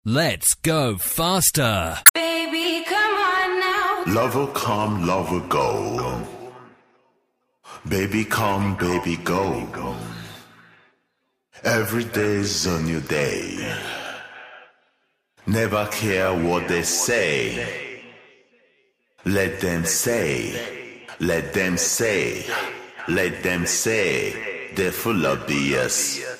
Let's go faster. Baby, come on now. Love will come, love will go. Baby come, baby go. Every day's a new day. Never care what they say. Let them say, let them say, let them say. They're full of BS.